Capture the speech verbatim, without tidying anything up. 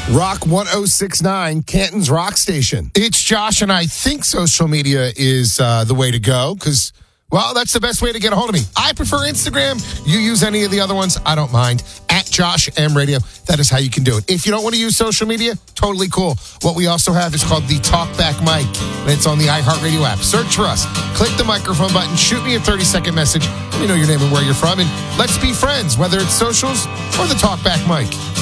Rock one oh six point nine, Canton's Rock Station. It's Josh, and I think social media is uh, the way to go because, well, that's the best way to get a hold of me. I prefer Instagram. You use any of the other ones, I don't mind. At Josh M Radio, that is how you can do it. If you don't want to use social media, totally cool. What we also have is called the Talkback Mic, and it's on the iHeartRadio app. Search for us. Click the microphone button. Shoot me a thirty-second message. Let me know your name and where you're from, and let's be friends, whether it's socials or the Talkback Mic.